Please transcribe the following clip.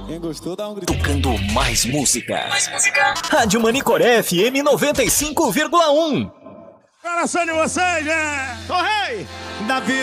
Quem gostou, dá um grito. Tocando mais música. Rádio Manicoré FM 95,1. Coração de vocês, né? Ô rei, da vida.